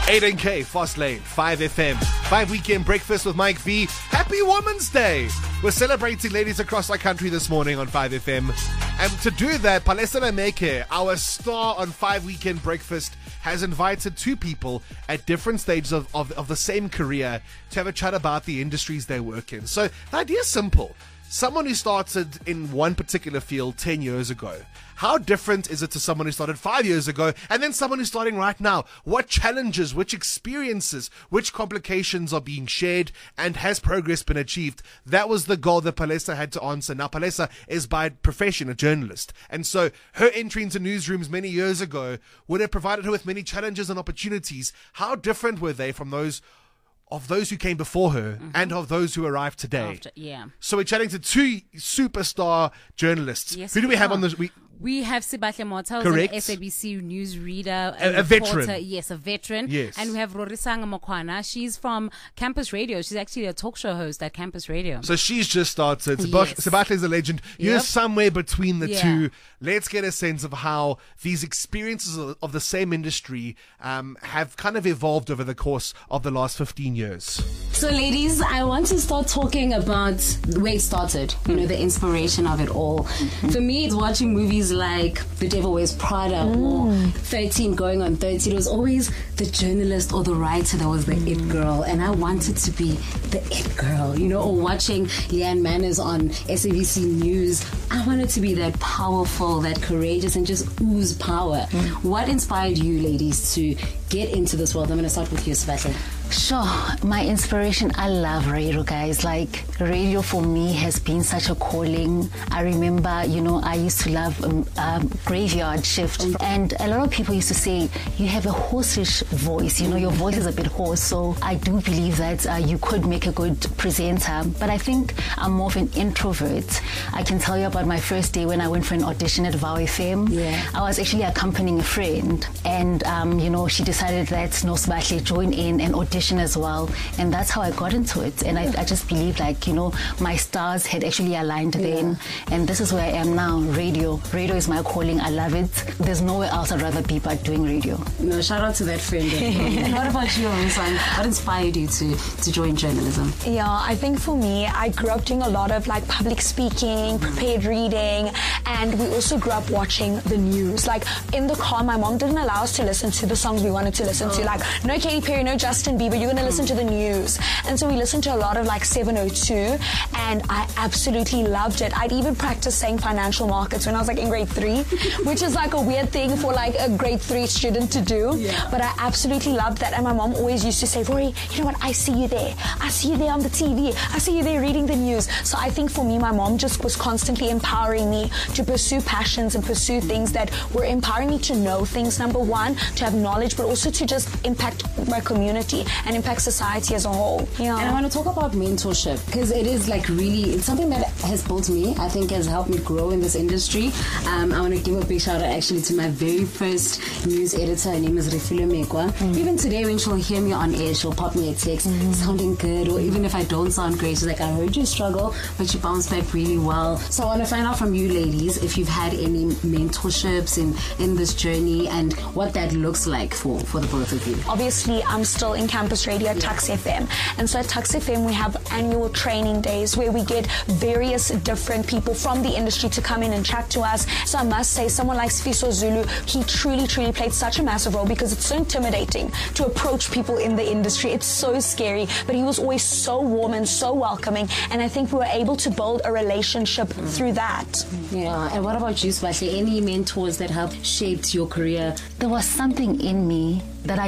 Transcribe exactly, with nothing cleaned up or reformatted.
eight K, Fast Lane, five F M, five Weekend Breakfast with Mike V. Happy Women's Day! We're celebrating ladies across our country this morning on five F M. And to do that, Palesa Nameke, our star on five Weekend Breakfast, has invited two people at different stages of, of, of the same career to have a chat about the industries they work in. So the idea is simple. Someone who started in one particular field ten years ago, how different is it to someone who started five years ago and then someone who's starting right now? What challenges, which experiences, which complications are being shared, and has progress been achieved? That was the goal that Palesa had to answer. Now, Palesa is by profession a journalist, and so her entry into newsrooms many years ago would have provided her with many challenges and opportunities. How different were they from those of those who came before her mm-hmm. and of those who arrived today? After, yeah. So we're chatting to two superstar journalists. Yes, who do we, we have are. on this? We, We have Sibahle Motha, who's an S A B C news reader. A, a veteran. Yes, a veteran. Yes. And we have Rorisang Mokwana. She's from Campus Radio. She's actually a talk show host at Campus Radio. So she's just started. Yes. Sibahle is a legend. You're Yep. somewhere between the Yeah. two. Let's get a sense of how these experiences of, of the same industry um, have kind of evolved over the course of the last fifteen years. So, ladies, I want to start talking about where it started, you know, the inspiration of it all. Mm-hmm. For me, it's watching movies like The Devil Wears Prada mm. or thirteen going on thirty. It was always the journalist or the writer that was the mm. it girl, and I wanted to be the it girl, you know, or watching Leanne Manners on S A B C News. I wanted to be that powerful, that courageous, and just ooze power. Mm. What inspired you, ladies, to get into this world? I'm going to start with you, Sibahle. Sure. My inspiration, I love radio, guys. Like, radio for me has been such a calling. I remember, you know, I used to love um, um, graveyard shift. And a lot of people used to say, you have a hoarse-ish voice. You know, your voice is a bit hoarse. So I do believe that uh, you could make a good presenter. But I think I'm more of an introvert. I can tell you about my first day when I went for an audition at Vow F M. Yeah. I was actually accompanying a friend. And, um, you know, she decided that, no, Sibahle, join in and audition as well, and that's how I got into it. And I, I just believe, like, you know, my stars had actually aligned yeah. then, and this is where I am now. Radio radio is my calling. I love it. There's nowhere else I'd rather be but doing radio. No, shout out to that friend. And what about you, Rorisang? What inspired you to to join journalism? Yeah, I think for me, I grew up doing a lot of like public speaking, prepared reading, and we also grew up watching the news. Like in the car, my mom didn't allow us to listen to the songs we wanted to listen oh. to. Like no Katy Perry, no Justin Bieber. You're going to listen to the news. And so we listened to a lot of like seven oh two, and I absolutely loved it. I'd even practiced saying financial markets when I was like in grade three, which is like a weird thing for like a grade three student to do. Yeah. But I absolutely loved that. And my mom always used to say, Rory, you know what? I see you there. I see you there on the T V. I see you there reading the news. So I think for me, my mom just was constantly empowering me to pursue passions and pursue things that were empowering me to know things, number one, to have knowledge, but also to just impact my community and impact society as a whole. Yeah. And I want to talk about mentorship, because it is like really, it's something that has built me, I think has helped me grow in this industry. Um, I want to give a big shout out actually to my very first news editor. Her name is Refilo Mekwa. Mm. Even today when she'll hear me on air, she'll pop me a text, mm. sounding good, or even if I don't sound great, she's like, I heard you struggle, but you bounce back really well. So I want to find out from you ladies if you've had any mentorships in, in this journey and what that looks like for, for the both of you. Obviously, I'm still in Campus Radio at Tux F M. And so at Tux F M, we have annual training days where we get various different people from the industry to come in and chat to us. So I must say, someone like Sfiso Zulu, he truly, truly played such a massive role because it's so intimidating to approach people in the industry. It's so scary, but he was always so warm and so welcoming. And I think we were able to build a relationship mm. through that. Yeah. And what about you, Sibahle? Any mentors that have shaped your career? There was something in me that I